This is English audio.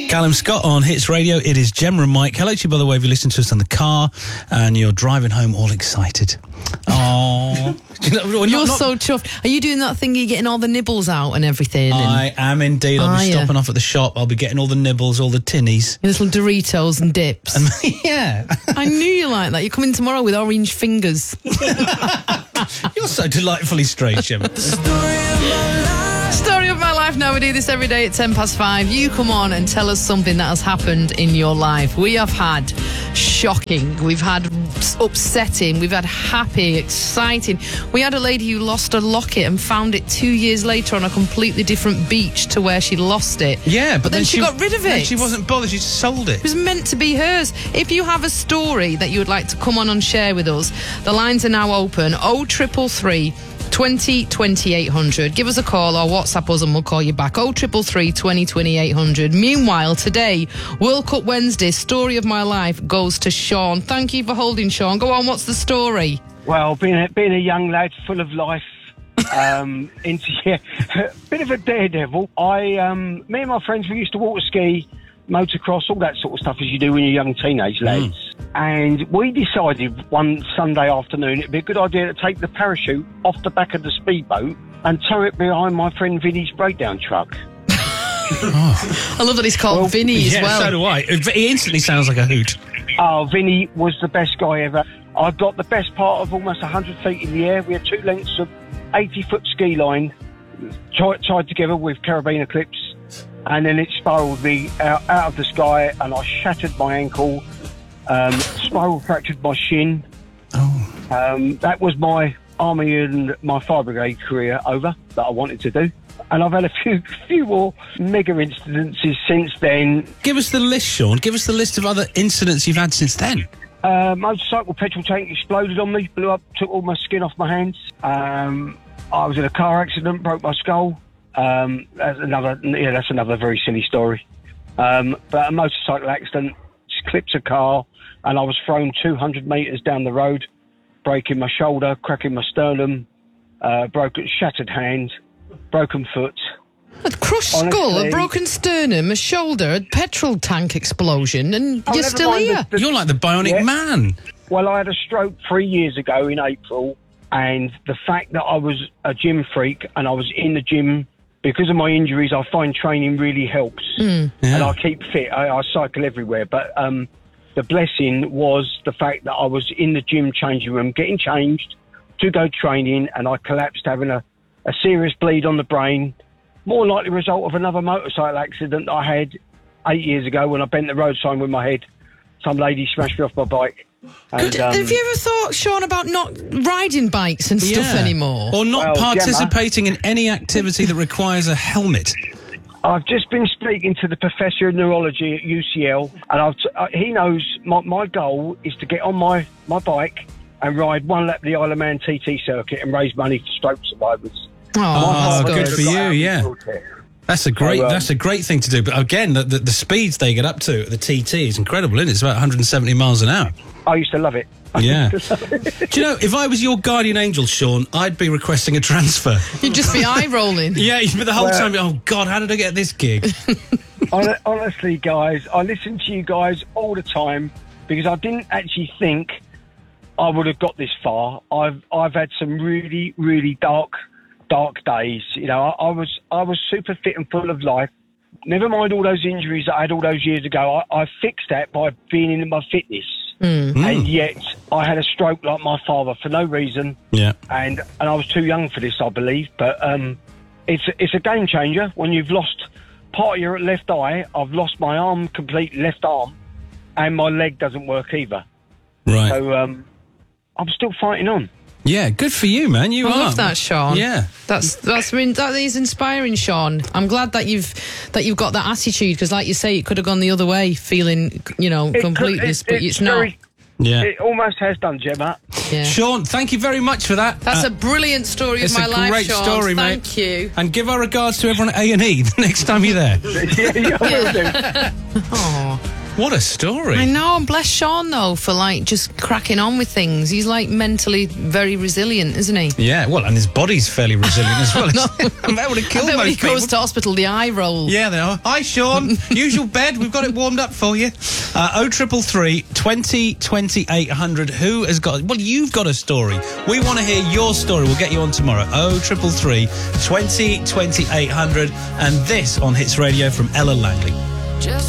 Callum Scott on Hits Radio. It is Gemma and Mike. Hello to you, by the way, if you listen to us in the car and you're driving home all excited. Oh, you're so chuffed. Are you doing that thing? You're getting all the nibbles out and everything. I am indeed. I'll be stopping off at the shop. I'll be getting all the nibbles, all the tinnies, little Doritos and dips. Yeah, I knew you like that. You're coming tomorrow with orange fingers. You're so delightfully strange, Gemma. Story of my life. Now we do this every day at 5:10. You come on and tell us something that has happened in your life. We have had shocking, we've had upsetting, we've had happy, exciting. We had a lady who lost a locket and found it 2 years later on a completely different beach to where she lost it. Yeah, but then she got rid of it. She wasn't bothered, she just sold it. It was meant to be hers. If you have a story that you would like to come on and share with us, the lines are now open. 0333 20 800. Give us a call or WhatsApp us and we'll call you back. 0333 20 800. Meanwhile, today, World Cup Wednesday, story of my life goes to Sean. Thank you for holding, Sean. Go on, what's the story? Well, being a young lad full of life, a bit of a daredevil. Me and my friends, we used to water ski, motocross, all that sort of stuff as you do when you're young teenage lads. And we decided one Sunday afternoon it'd be a good idea to take the parachute off the back of the speedboat and tow it behind my friend Vinny's breakdown truck. I love that he's called Vinny as well. Yeah, so do I. He instantly sounds like a hoot. Oh, Vinny was the best guy ever. I got the best part of almost 100 feet in the air. We had 2 lengths of 80-foot ski line tied together with carabiner clips. And then it spiraled me out of the sky, and I shattered my ankle, spiral fractured my shin. That was my army and my fire brigade career over that I wanted to do. And I've had a few more mega incidences since then. Give us the list, Sean. Give us the list of other incidents you've had since then. Motorcycle petrol tank exploded on me, blew up, took all my skin off my hands. I was in a car accident, broke my skull. That's another very silly story. But a motorcycle accident, just clipped a car, and I was thrown 200 metres down the road, breaking my shoulder, cracking my sternum, shattered hand, broken foot. A crushed skull, a broken sternum, a shoulder, a petrol tank explosion, and you're still here. You're like the Bionic Man. Well, I had a stroke 3 years ago in April, and the fact that I was a gym freak and I was in the gym, because of my injuries, I find training really helps. And I keep fit. I cycle everywhere. But the blessing was the fact that I was in the gym changing room, getting changed to go training, and I collapsed, having a serious bleed on the brain. More likely result of another motorcycle accident I had 8 years ago when I bent the road sign with my head. Some lady smashed me off my bike. And, have you ever thought, Sean, about not riding bikes and stuff anymore? Or not participating in any activity that requires a helmet? I've just been speaking to the professor of neurology at UCL, and he knows my goal is to get on my bike and ride one lap the Isle of Man TT circuit and raise money for stroke survivors. Oh, good for you, yeah. That's a great thing to do. But again, the speeds they get up to at the TT is incredible, isn't it? It's about 170 miles an hour. I used to love it. Yeah. Do you know, if I was your guardian angel, Sean, I'd be requesting a transfer. You'd just be eye-rolling. Yeah, but the whole time, oh, God, how did I get this gig? Honestly, guys, I listen to you guys all the time because I didn't actually think I would have got this far. I've had some really, really dark days. You know, I was super fit and full of life. Never mind all those injuries that I had all those years ago. I fixed that by being in my fitness. And yet I had a stroke like my father for no reason. Yeah. And I was too young for this, I believe. But it's a game changer when you've lost part of your left eye. I've lost my arm, complete left arm, and my leg doesn't work either. Right. So I'm still fighting on. Yeah, good for you, man. I love that, Sean. Yeah, that is inspiring, Sean. I'm glad that you've got that attitude because, like you say, it could have gone the other way, feeling completeness, but it's not. Yeah, it almost has done, Gemma. Yeah. Sean, thank you very much for that. That's a brilliant story of my life, Sean. It's a great story, mate. Thank you. And give our regards to everyone at A&E the next time you're there. Yeah, you will do. Aww. What a story. I know, and bless Sean, though, for, like, just cracking on with things. He's, like, mentally very resilient, isn't he? Yeah, well, and his body's fairly resilient as well. That would have killed most when he goes people. to hospital, the eye roll. Yeah, they are. Hi, Sean. Use your bed. We've got it warmed up for you. 0333 20 20 800. Who has got... Well, you've got a story. We want to hear your story. We'll get you on tomorrow. 0333 20 20 800. And this on Hits Radio from Ella Langley.